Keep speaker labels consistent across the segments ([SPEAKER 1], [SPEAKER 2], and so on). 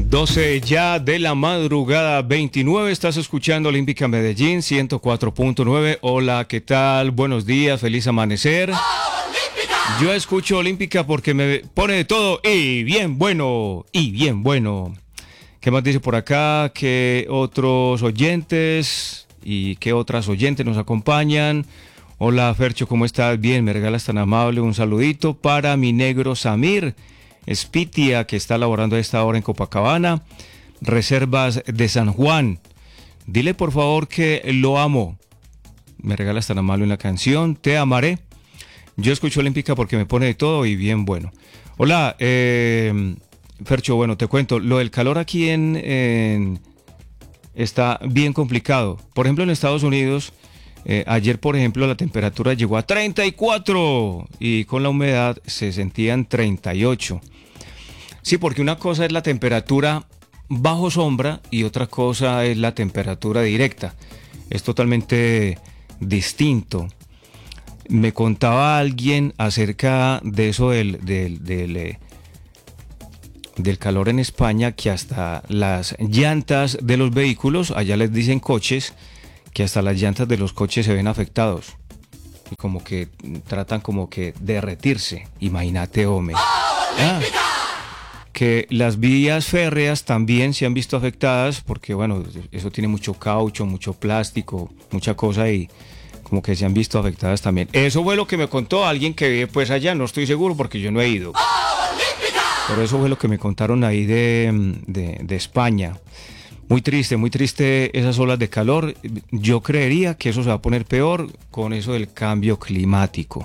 [SPEAKER 1] 12 ya de la madrugada, 29, estás escuchando Olímpica Medellín 104.9. Hola, ¿qué tal? Buenos días, feliz amanecer. Yo escucho Olímpica porque me pone de todo y bien bueno, y bien bueno. ¿Qué más dice por acá? ¿Qué otros oyentes y qué otras oyentes nos acompañan? Hola, Fercho, ¿cómo estás? Bien, me regalas tan amable un saludito para mi negro Samir Spitia, que está laborando a esta hora en Copacabana, Reservas de San Juan. Dile por favor que lo amo. Me regalas tan amable una canción, Te amaré. Yo escucho Olímpica porque me pone de todo y bien bueno. Hola, Fercho, bueno, te cuento, lo del calor aquí está bien complicado. Por ejemplo, en Estados Unidos, ayer, por ejemplo, la temperatura llegó a 34 y con la humedad se sentían 38. Sí, porque una cosa es la temperatura bajo sombra y otra cosa es la temperatura directa. Es totalmente distinto. Me contaba alguien acerca de eso del calor en España, que hasta las llantas de los vehículos, allá les dicen coches, que hasta las llantas de los coches se ven afectados. Y como que tratan como que derretirse. Imagínate, hombre. Que las vías férreas también se han visto afectadas porque, bueno, eso tiene mucho caucho, mucho plástico, mucha cosa y como que se han visto afectadas también. Eso fue lo que me contó alguien que vive pues allá, no estoy seguro porque yo no he ido. Pero eso fue lo que me contaron ahí de España. Muy triste esas olas de calor. Yo creería que eso se va a poner peor con eso del cambio climático.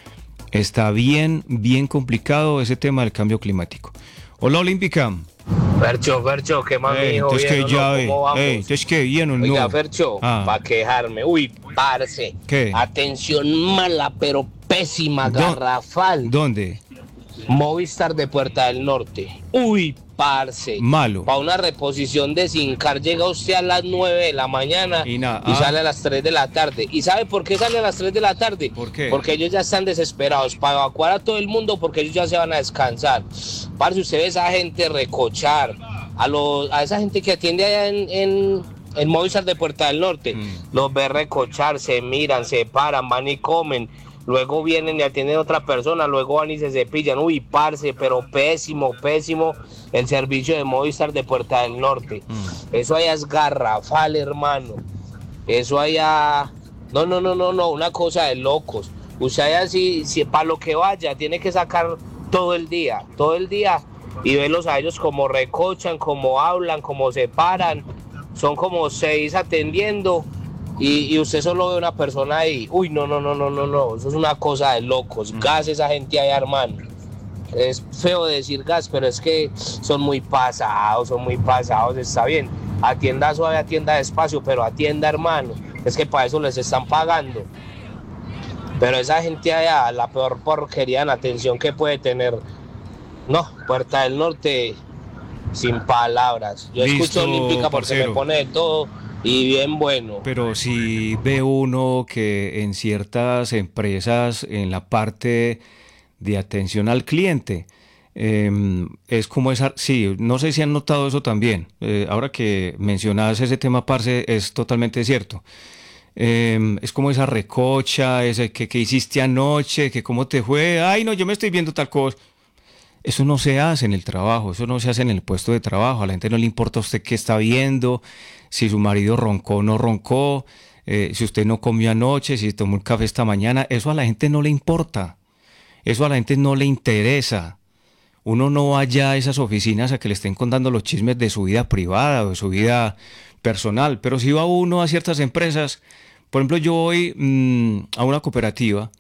[SPEAKER 1] Está bien complicado ese tema del cambio climático. Hola, Olímpica.
[SPEAKER 2] Fercho, ¿qué más, mijo?
[SPEAKER 1] Entonces
[SPEAKER 2] ¿Bien
[SPEAKER 1] que
[SPEAKER 2] o
[SPEAKER 1] ya,
[SPEAKER 2] no? ¿Cómo vamos?
[SPEAKER 1] entonces que bien o no.
[SPEAKER 2] Oiga, Fercho, para quejarme. Uy, parce.
[SPEAKER 1] ¿Qué?
[SPEAKER 2] Atención mala, pero pésima, garrafal.
[SPEAKER 1] ¿Dónde?
[SPEAKER 2] Movistar de Puerta del Norte. Uy, parce.
[SPEAKER 1] Malo.
[SPEAKER 2] Para una reposición de Sincar llega usted a las 9 de la mañana y sale a las 3 de la tarde. ¿Y sabe por qué sale a las 3 de la tarde?
[SPEAKER 1] ¿Por qué?
[SPEAKER 2] Porque ellos ya están desesperados para evacuar a todo el mundo porque ellos ya se van a descansar. Parce, usted ve a esa gente recochar, a esa gente que atiende allá en Movistar de Puerta del Norte. Los ve recochar, se miran, se paran, van y comen. Luego vienen y atienden a otra persona, luego van y se cepillan. Uy, parce, pero pésimo el servicio de Movistar de Puerta del Norte. Eso allá es garrafal, hermano. Eso allá... No, una cosa de locos. Usted allá si para lo que vaya, tiene que sacar todo el día, y verlos a ellos como recochan, como hablan, como se paran. Son como 6 atendiendo. Y usted solo ve una persona ahí. Uy, no. Eso es una cosa de locos. Gas esa gente allá, hermano. Es feo decir gas, pero es que son muy pasados. Está bien. Atienda suave, atienda despacio, pero atienda, hermano. Es que para eso les están pagando. Pero esa gente allá, la peor porquería en atención que puede tener. No, Puerta del Norte, sin palabras. Yo
[SPEAKER 1] Listo,
[SPEAKER 2] escucho Olímpica porque
[SPEAKER 1] parcero.
[SPEAKER 2] me pone de todo. Y bien bueno.
[SPEAKER 1] Pero si ve uno que en ciertas empresas, en la parte de atención al cliente, es como esa... Sí, no sé si han notado eso también. Ahora que mencionabas ese tema, parce, es totalmente cierto. Es como esa recocha, ese que hiciste anoche, que cómo te fue. Ay, no, yo me estoy viendo tal cosa. Eso no se hace en el trabajo, eso no se hace en el puesto de trabajo. A la gente no le importa a usted qué está viendo, si su marido roncó o no roncó, si usted no comió anoche, si tomó un café esta mañana. Eso a la gente no le importa, eso a la gente no le interesa. Uno no vaya a esas oficinas a que le estén contando los chismes de su vida privada o de su vida personal, pero si va uno a ciertas empresas, por ejemplo, yo voy a una cooperativa,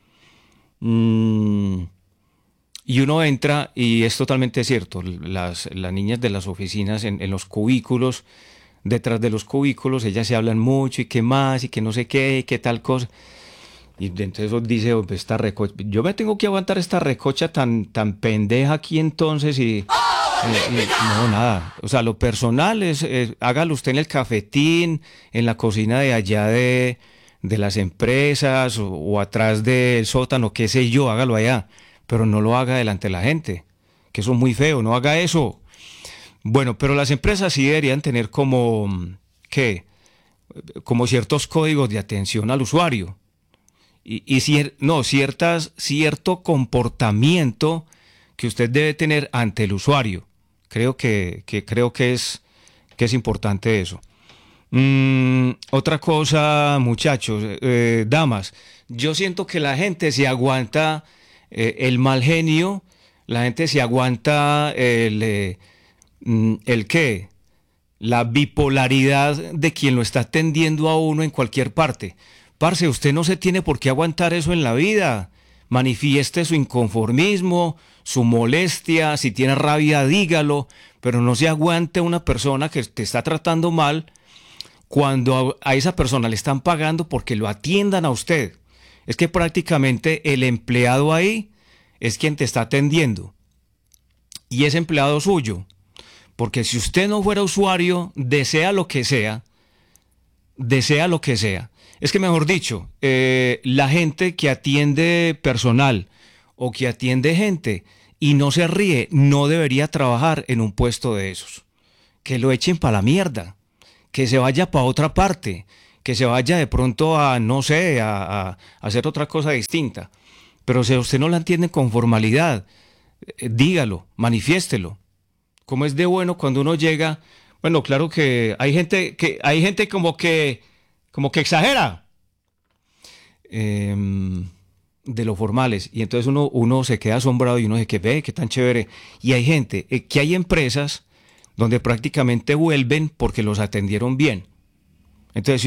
[SPEAKER 1] y uno entra y es totalmente cierto, las niñas de las oficinas en los cubículos, detrás de los cubículos, ellas se hablan mucho y qué más y que no sé qué y qué tal cosa. Y entonces dice, esta recocha, yo me tengo que aguantar esta recocha tan pendeja aquí entonces no, nada. O sea, lo personal es hágalo usted en el cafetín, en la cocina de allá de las empresas o atrás del sótano, qué sé yo, hágalo allá. Pero no lo haga delante de la gente, que eso es muy feo, no haga eso. Bueno, pero las empresas sí deberían tener como, ¿qué? Como ciertos códigos de atención al usuario no, cierto comportamiento que usted debe tener ante el usuario. Creo que es importante eso. Otra cosa, muchachos, damas, yo siento que la gente se aguanta el mal genio, la gente se aguanta el qué, la bipolaridad de quien lo está atendiendo a uno en cualquier parte. Parce, usted no se tiene por qué aguantar eso en la vida. Manifieste su inconformismo, su molestia, si tiene rabia, dígalo, pero no se aguante una persona que te está tratando mal cuando a esa persona le están pagando porque lo atiendan a usted. Es que prácticamente el empleado ahí es quien te está atendiendo y es empleado suyo. Porque si usted no fuera usuario, desea lo que sea. Es que mejor dicho, la gente que atiende personal o que atiende gente y no se ríe, no debería trabajar en un puesto de esos. Que lo echen para la mierda, que se vaya para otra parte, que se vaya de pronto a, no sé, a hacer otra cosa distinta. Pero si usted no la entiende con formalidad, dígalo, manifiéstelo. Como es de bueno cuando uno llega, bueno, claro que hay gente como que exagera de lo formales y entonces uno se queda asombrado y uno dice que ve, qué tan chévere. Y hay gente, que hay empresas donde prácticamente vuelven porque los atendieron bien. Entonces,